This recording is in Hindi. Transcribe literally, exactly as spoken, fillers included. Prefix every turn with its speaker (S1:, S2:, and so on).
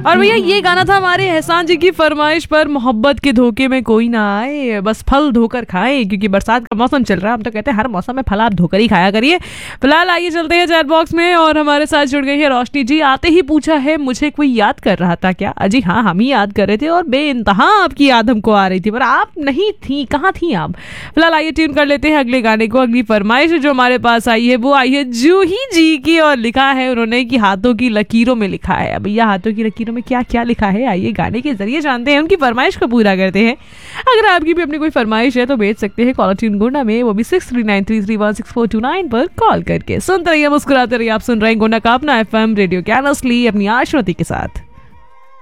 S1: और भैया ये गाना था हमारे एहसान जी की फरमाइश पर, मोहब्बत के धोखे में कोई ना आए, बस फल धोकर खाए, क्योंकि बरसात का मौसम चल रहा है। हम तो कहते हैं हर मौसम में फल आप धोकर ही खाया करिए। फिलहाल आइए चलते हैं चैट बॉक्स में, और हमारे साथ जुड़ गई है रोशनी जी। आते ही पूछा है, मुझे कोई याद कर रहा था क्या? अजी हाँ, हम ही याद कर रहे थे और बेइंतहा आपकी याद हमको आ रही थी, पर आप नहीं थी। कहाँ थी आप? फिलहाल आइए ट्यून कर लेते हैं अगले गाने को। अगली फरमाइश जो हमारे पास आई है वो आई है जूही जी की, और लिखा है उन्होंने कि हाथों की लकीरों में लिखा है। भैया हाथों की लकीरों में क्या क्या लिखा है, आइए गाने के जरिए जानते हैं, उनकी फरमाइश को पूरा करते हैं। अगर आपकी भी अपनी कोई फरमाइश है तो भेज सकते हैं कॉलर ट्यून गुंडा में, वो भी six three nine three three one six four to nine पर कॉल करके। सुनते रहिए, मुस्कुराते रहिए। आप सुन रहे हैं गुंडा का अपना एफ एम रेडियो कैन असली, अपनी आश्रुति के साथ।